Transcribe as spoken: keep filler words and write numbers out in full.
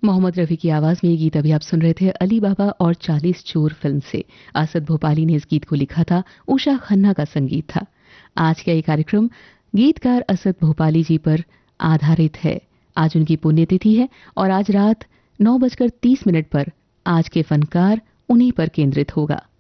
मोहम्मद रफ़ी की आवाज़ में ये गीत अभी आप सुन रहे थे अली बाबा और चालीस चोर फिल्म से। असद भोपाली ने इस गीत को लिखा था, उषा खन्ना का संगीत था। आज का ये कार्यक्रम गीतकार असद भोपाली जी पर आधारित है। आज उनकी पुण्यतिथि है और आज रात नौ बजकर तीस मिनट पर आज के फनकार उन्हीं पर केंद्रित होगा।